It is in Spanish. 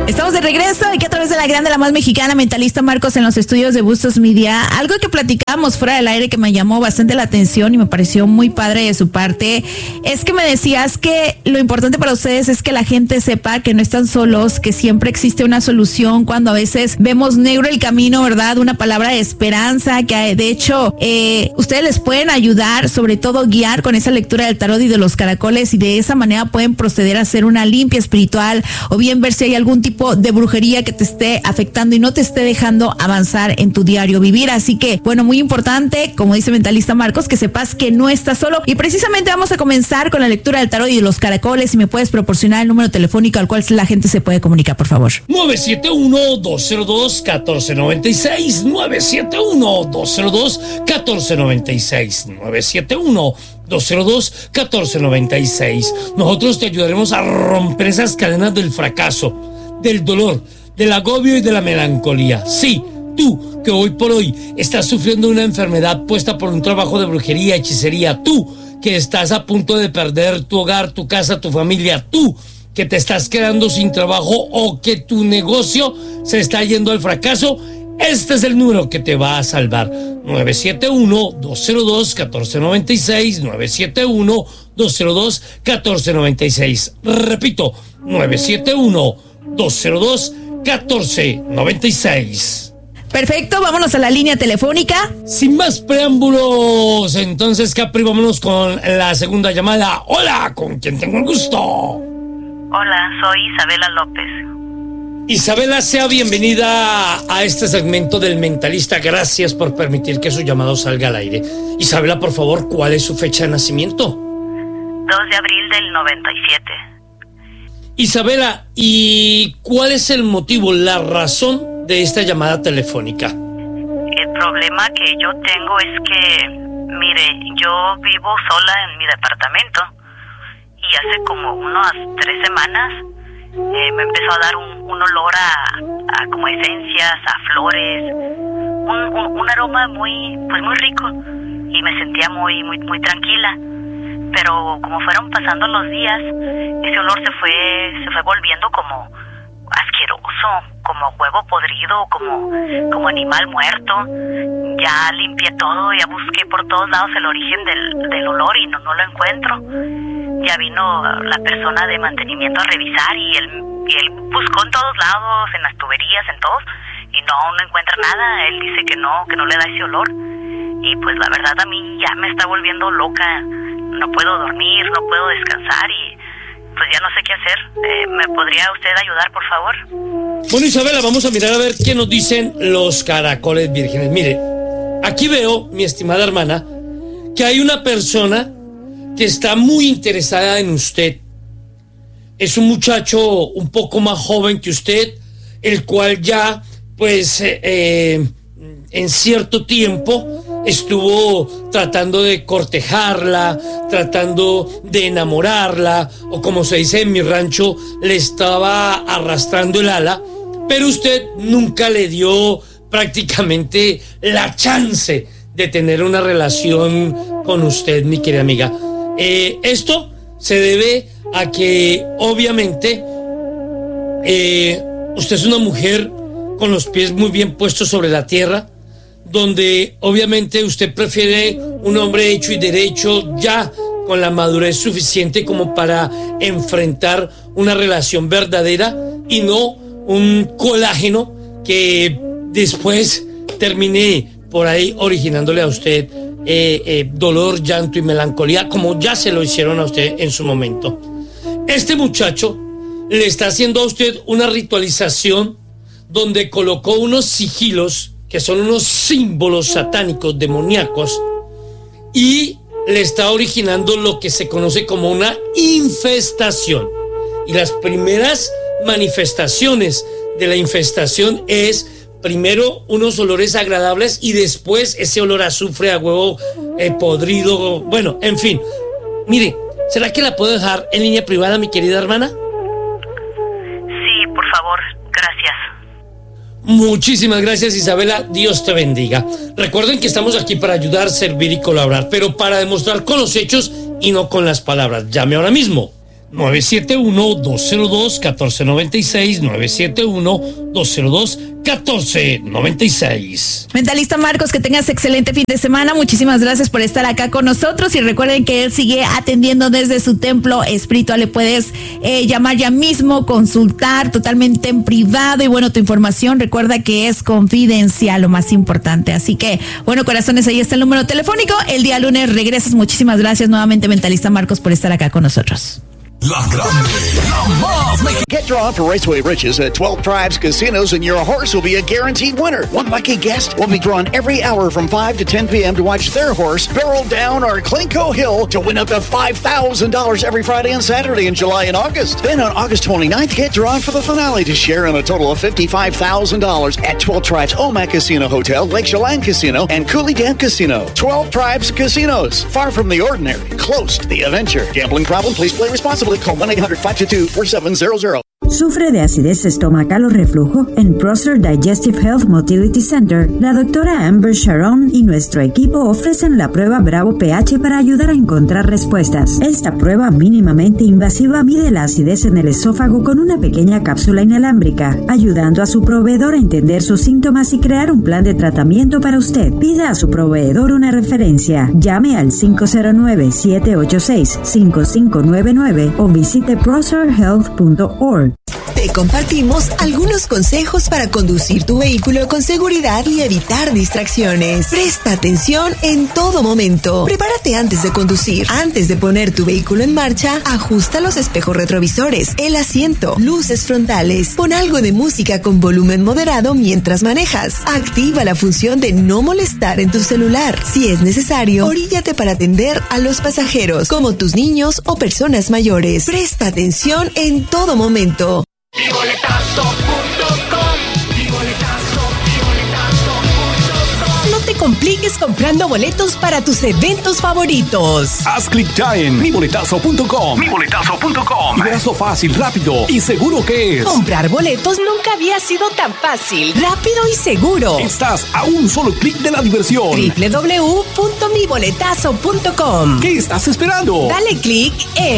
Estamos de regreso aquí a través de la grande, la más mexicana, Mentalista Marcos en los estudios de Bustos Media. Algo que platicábamos fuera del aire que me llamó bastante la atención y me pareció muy padre de su parte es que me decías que lo importante para ustedes es que la gente sepa que no están solos, que siempre existe una solución cuando a veces vemos negro el camino, ¿verdad? Una palabra de esperanza que de hecho ustedes les pueden ayudar, sobre todo guiar con esa lectura del tarot y de los caracoles, y de esa manera pueden proceder a hacer una limpia espiritual o bien ver si hay algún tipo de brujería que te esté afectando y no te esté dejando avanzar en tu diario vivir. Así que, bueno, muy importante, como dice Mentalista Marcos, que sepas que no estás solo. Y precisamente vamos a comenzar con la lectura del tarot y de los caracoles. Si me puedes proporcionar el número telefónico al cual la gente se puede comunicar, por favor. 971-202-1496. 971-202-1496. 971-202-1496. Nosotros te ayudaremos a romper esas cadenas del fracaso, del dolor, del agobio y de la melancolía. Sí, tú que hoy por hoy estás sufriendo una enfermedad puesta por un trabajo de brujería, hechicería, tú que estás a punto de perder tu hogar, tu casa, tu familia, tú que te estás quedando sin trabajo o que tu negocio se está yendo al fracaso, este es el número que te va a salvar. 971-202-1496. 971-202-1496. Repito, 971-202-1496. Perfecto, vámonos a la línea telefónica. Sin más preámbulos, entonces, Capri, vámonos con la segunda llamada. Hola, ¿con quién tengo el gusto? Hola, soy Isabela López. Isabela, sea bienvenida a este segmento del Mentalista. Gracias por permitir que su llamado salga al aire. Isabela, por favor, ¿cuál es su fecha de nacimiento? 2 de abril del 97. Isabela, ¿y cuál es el motivo, la razón de esta llamada telefónica? El problema que yo tengo es que, mire, yo vivo sola en mi departamento y hace como unas 3 semanas me empezó a dar un olor a como esencias, a flores, un aroma muy rico, y me sentía muy tranquila. Pero como fueron pasando los días, ese olor se fue volviendo como asqueroso, como huevo podrido, como animal muerto. Ya limpié todo, ya busqué por todos lados el origen del olor y no lo encuentro. Ya vino la persona de mantenimiento a revisar y él buscó en todos lados, en las tuberías, en todos, y no encuentra nada. Él dice que no le da ese olor. Y pues la verdad a mí ya me está volviendo loca. No puedo dormir, no puedo descansar y pues ya no sé qué hacer. ¿Me podría usted ayudar, por favor? Bueno, Isabela, vamos a mirar a ver qué nos dicen los caracoles vírgenes. Mire, aquí veo, mi estimada hermana, que hay una persona que está muy interesada en usted. Es un muchacho un poco más joven que usted, el cual ya, pues, en cierto tiempo estuvo tratando de cortejarla, tratando de enamorarla, o como se dice en mi rancho, le estaba arrastrando el ala, pero usted nunca le dio prácticamente la chance de tener una relación con usted, mi querida amiga. Esto se debe a que obviamente usted es una mujer con los pies muy bien puestos sobre la tierra, donde obviamente usted prefiere un hombre hecho y derecho, ya con la madurez suficiente como para enfrentar una relación verdadera y no un colágeno que después termine por ahí originándole a usted dolor, llanto y melancolía, como ya se lo hicieron a usted en su momento. Este muchacho le está haciendo a usted una ritualización donde colocó unos sigilos que son unos símbolos satánicos demoníacos y le está originando lo que se conoce como una infestación. Y las primeras manifestaciones de la infestación es primero unos olores agradables y después ese olor a azufre, a huevo podrido, bueno, en fin. Mire, ¿será que la puedo dejar en línea privada, mi querida hermana? Sí, por favor, gracias. Muchísimas gracias, Isabela, Dios te bendiga. Recuerden que estamos aquí para ayudar, servir y colaborar, pero para demostrar con los hechos y no con las palabras. Llame ahora mismo 971-202-1496, 971-202-1496. Mentalista Marcos, que tengas excelente fin de semana. Muchísimas gracias por estar acá con nosotros y recuerden que él sigue atendiendo desde su templo espiritual. Le puedes llamar ya mismo, consultar totalmente en privado y bueno, tu información recuerda que es confidencial, lo más importante. Así que bueno, corazones, ahí está el número telefónico. El día lunes regresas. Muchísimas gracias nuevamente, Mentalista Marcos, por estar acá con nosotros. La Grande, la más mexicana. Get drawn for Raceway Riches at 12 Tribes Casinos and your horse will be a guaranteed winner. One lucky guest will be drawn every hour from 5 to 10 p.m. to watch their horse barrel down our Clinco Hill to win up to $5,000 every Friday and Saturday in July and August. Then on August 29th, get drawn for the finale to share in a total of $55,000 at 12 Tribes Omac Casino Hotel, Lake Chelan Casino, and Cooley Dam Casino. 12 Tribes Casinos. Far from the ordinary, close to the adventure. Gambling problem? Please play responsibly. Call 1-800-522-4700. ¿Sufre de acidez estomacal o reflujo? En Prosser Digestive Health Motility Center, la doctora Amber Sharon y nuestro equipo ofrecen la prueba Bravo pH para ayudar a encontrar respuestas. Esta prueba mínimamente invasiva mide la acidez en el esófago con una pequeña cápsula inalámbrica, ayudando a su proveedor a entender sus síntomas y crear un plan de tratamiento para usted. Pida a su proveedor una referencia. Llame al 509-786-5599 o visite prosserhealth.org. Te compartimos algunos consejos para conducir tu vehículo con seguridad y evitar distracciones. Presta atención en todo momento. Prepárate antes de conducir. Antes de poner tu vehículo en marcha, ajusta los espejos retrovisores, el asiento, luces frontales. Pon algo de música con volumen moderado mientras manejas. Activa la función de no molestar en tu celular. Si es necesario, oríllate para atender a los pasajeros, como tus niños o personas mayores. Presta atención en todo momento. No te compliques comprando boletos para tus eventos favoritos. Haz clic ya en miboletazo.com. Miboletazo.com. Y verás lo fácil, rápido y seguro que es. Comprar boletos nunca había sido tan fácil, rápido y seguro. Estás a un solo clic de la diversión. www.miboletazo.com. ¿Qué estás esperando? Dale clic en